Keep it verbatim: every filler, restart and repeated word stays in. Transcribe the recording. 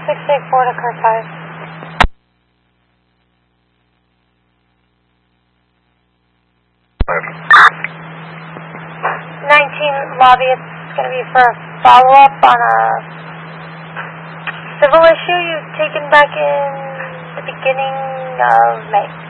six eight four to car five. nineteen lobby, it's going to be for a follow-up on a civil issue you've taken back in the beginning of May.